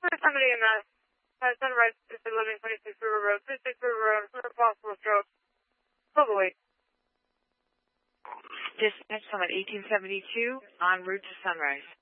Somebody in that Sunrise, 1126 River Road, 26 River Road, for a possible stroke. Probably. Dispatch from 1872 en route to Sunrise.